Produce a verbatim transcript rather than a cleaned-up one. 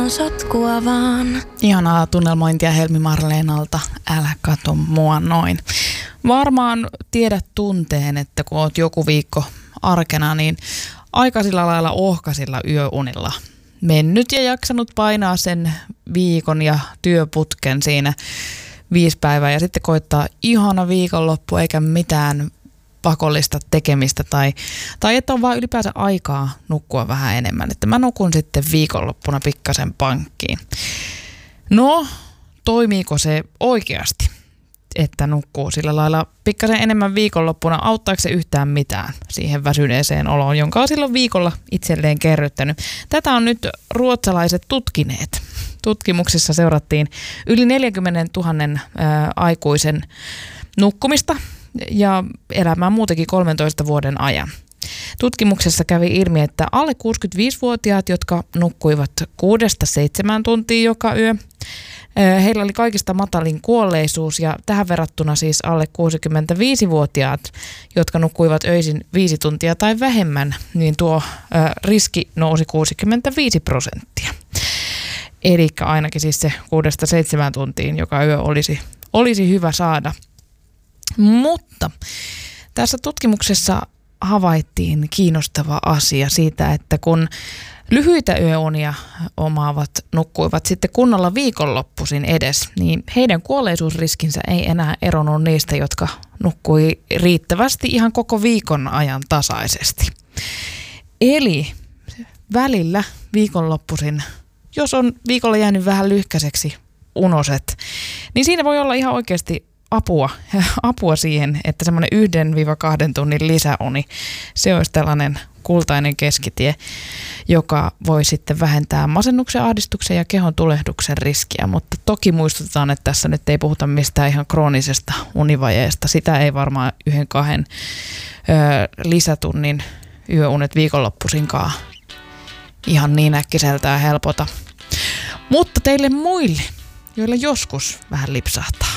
sotkua vaan. Ihanaa tunnelmointia Helmi Marleenalta, älä kato mua noin. Varmaan tiedät tunteen, että kun oot joku viikko arkena, niin aika sillä lailla ohkaisilla yöunilla mennyt ja jaksanut painaa sen viikon ja työputken siinä viisi päivää ja sitten koittaa ihana viikonloppu eikä mitään pakollista tekemistä tai, tai että on vaan ylipäänsä aikaa nukkua vähän enemmän. Että mä nukun sitten viikonloppuna pikkasen pankkiin. No, toimiiko se oikeasti, että nukkuu sillä lailla pikkasen enemmän viikonloppuna? Auttaako se yhtään mitään siihen väsyneeseen oloon, jonka on silloin viikolla itselleen kerryttänyt? Tätä on nyt ruotsalaiset tutkineet. Tutkimuksissa seurattiin yli neljäkymmentätuhatta ää, aikuisen nukkumista ja elämää muutenkin kolmentoista vuoden ajan. Tutkimuksessa kävi ilmi, että alle kuusikymmentäviisivuotiaat, jotka nukkuivat kuudesta seitsemään tuntia joka yö, heillä oli kaikista matalin kuolleisuus ja tähän verrattuna siis alle kuusikymmentäviisivuotiaat, jotka nukkuivat öisin viisi tuntia tai vähemmän, niin tuo riski nousi kuusikymmentäviisi prosenttia. Eli ainakin siis se kuudesta seitsemään tuntiin joka yö olisi, olisi hyvä saada. Mutta tässä tutkimuksessa havaittiin kiinnostava asia siitä, että kun lyhyitä yöunia omaavat nukkuivat sitten kunnolla viikonloppuisin edes, niin heidän kuolleisuusriskinsä ei enää eronnut niistä, jotka nukkui riittävästi ihan koko viikon ajan tasaisesti. Eli välillä viikonloppuisin, jos on viikolla jäänyt vähän lyhkäiseksi unoset, niin siinä voi olla ihan oikeasti apua, apua siihen, että semmoinen yhden kahden tunnin lisäuni, se olisi tällainen kultainen keskitie, joka voi sitten vähentää masennuksen, ahdistuksen ja kehon tulehduksen riskiä, mutta toki muistutetaan, että tässä nyt ei puhuta mistään ihan kroonisesta univajeesta. Sitä ei varmaan yhden kahden ö, lisätunnin yöunet viikonloppuisinkaan ihan niin äkkiseltään helpota. Mutta teille muille, joilla joskus vähän lipsahtaa,